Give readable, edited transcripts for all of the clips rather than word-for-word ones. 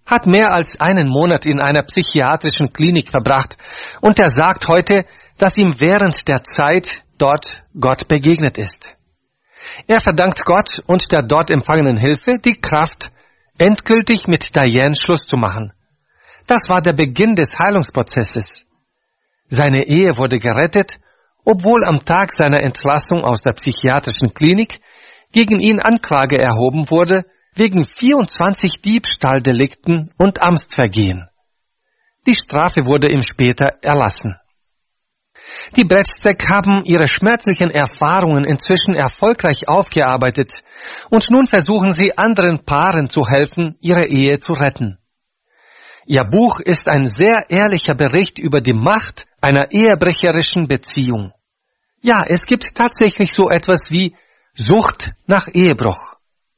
hat mehr als einen Monat in einer psychiatrischen Klinik verbracht und er sagt heute, dass ihm während der Zeit dort Gott begegnet ist. Er verdankt Gott und der dort empfangenen Hilfe die Kraft, endgültig mit Diane Schluss zu machen. Das war der Beginn des Heilungsprozesses. Seine Ehe wurde gerettet, obwohl am Tag seiner Entlassung aus der psychiatrischen Klinik gegen ihn Anklage erhoben wurde, wegen 24 Diebstahldelikten und Amtsvergehen. Die Strafe wurde ihm später erlassen. Die Bretzek haben ihre schmerzlichen Erfahrungen inzwischen erfolgreich aufgearbeitet und nun versuchen sie anderen Paaren zu helfen, ihre Ehe zu retten. Ihr Buch ist ein sehr ehrlicher Bericht über die Macht einer ehebrecherischen Beziehung. Ja, es gibt tatsächlich so etwas wie Sucht nach Ehebruch.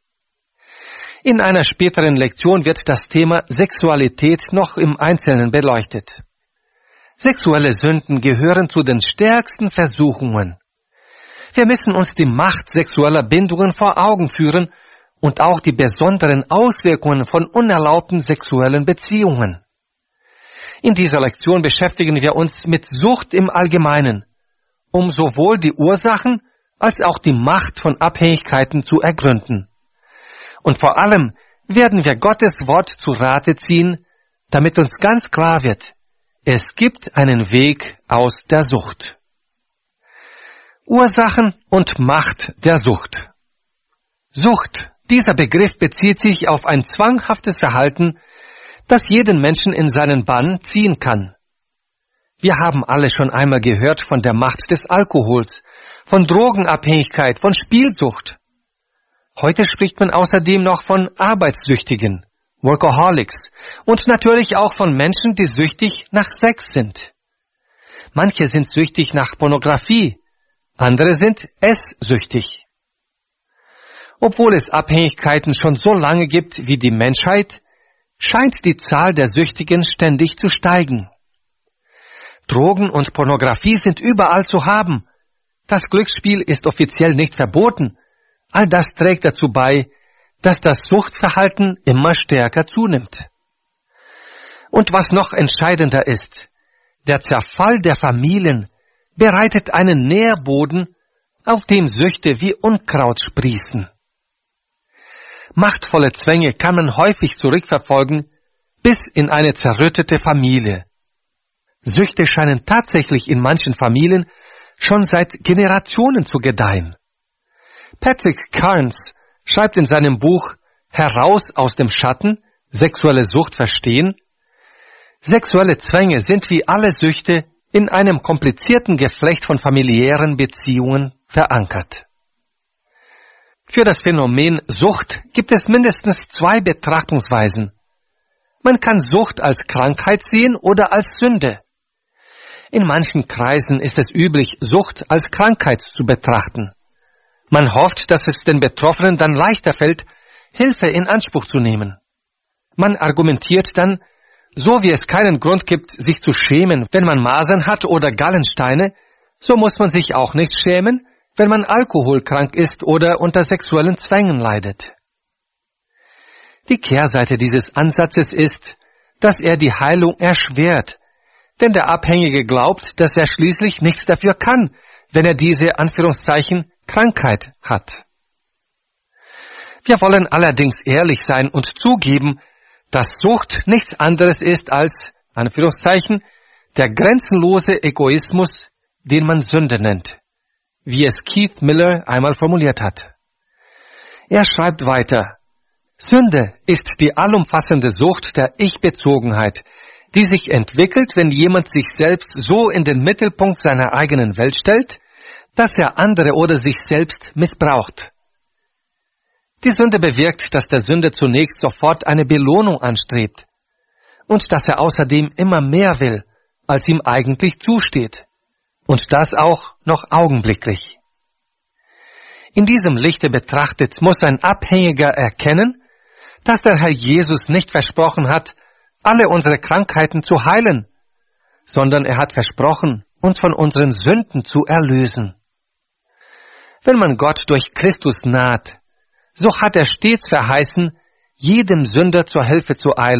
In einer späteren Lektion wird das Thema Sexualität noch im Einzelnen beleuchtet. Sexuelle Sünden gehören zu den stärksten Versuchungen. Wir müssen uns die Macht sexueller Bindungen vor Augen führen und auch die besonderen Auswirkungen von unerlaubten sexuellen Beziehungen. In dieser Lektion beschäftigen wir uns mit Sucht im Allgemeinen, um sowohl die Ursachen als auch die Macht von Abhängigkeiten zu ergründen. Und vor allem werden wir Gottes Wort zu Rate ziehen, damit uns ganz klar wird, es gibt einen Weg aus der Sucht. Ursachen und Macht der Sucht. Sucht, dieser Begriff bezieht sich auf ein zwanghaftes Verhalten, das jeden Menschen in seinen Bann ziehen kann. Wir haben alle schon einmal gehört von der Macht des Alkohols, von Drogenabhängigkeit, von Spielsucht. Heute spricht man außerdem noch von Arbeitssüchtigen, Workaholics und natürlich auch von Menschen, die süchtig nach Sex sind. Manche sind süchtig nach Pornografie, andere sind esssüchtig. Obwohl es Abhängigkeiten schon so lange gibt wie die Menschheit, scheint die Zahl der Süchtigen ständig zu steigen. Drogen und Pornografie sind überall zu haben. Das Glücksspiel ist offiziell nicht verboten. All das trägt dazu bei, dass das Suchtverhalten immer stärker zunimmt. Und was noch entscheidender ist, der Zerfall der Familien bereitet einen Nährboden, auf dem Süchte wie Unkraut sprießen. Machtvolle Zwänge kann man häufig zurückverfolgen bis in eine zerrüttete Familie. Süchte scheinen tatsächlich in manchen Familien schon seit Generationen zu gedeihen. Patrick Carnes schreibt in seinem Buch Heraus aus dem Schatten, sexuelle Sucht verstehen, sexuelle Zwänge sind wie alle Süchte in einem komplizierten Geflecht von familiären Beziehungen verankert. Für das Phänomen Sucht gibt es mindestens 2 Betrachtungsweisen. Man kann Sucht als Krankheit sehen oder als Sünde. In manchen Kreisen ist es üblich, Sucht als Krankheit zu betrachten. Man hofft, dass es den Betroffenen dann leichter fällt, Hilfe in Anspruch zu nehmen. Man argumentiert dann, so wie es keinen Grund gibt, sich zu schämen, wenn man Masern hat oder Gallensteine, so muss man sich auch nicht schämen, wenn man alkoholkrank ist oder unter sexuellen Zwängen leidet. Die Kehrseite dieses Ansatzes ist, dass er die Heilung erschwert, denn der Abhängige glaubt, dass er schließlich nichts dafür kann, wenn er diese Anführungszeichen Krankheit hat. Wir wollen allerdings ehrlich sein und zugeben, dass Sucht nichts anderes ist als, Anführungszeichen, der grenzenlose Egoismus, den man Sünde nennt, wie es Keith Miller einmal formuliert hat. Er schreibt weiter, Sünde ist die allumfassende Sucht der Ich-Bezogenheit, die sich entwickelt, wenn jemand sich selbst so in den Mittelpunkt seiner eigenen Welt stellt, dass er andere oder sich selbst missbraucht. Die Sünde bewirkt, dass der Sünder zunächst sofort eine Belohnung anstrebt und dass er außerdem immer mehr will, als ihm eigentlich zusteht, und das auch noch augenblicklich. In diesem Lichte betrachtet muss ein Abhängiger erkennen, dass der Herr Jesus nicht versprochen hat, alle unsere Krankheiten zu heilen, sondern er hat versprochen, uns von unseren Sünden zu erlösen. Wenn man Gott durch Christus naht, so hat er stets verheißen, jedem Sünder zur Hilfe zu eilen,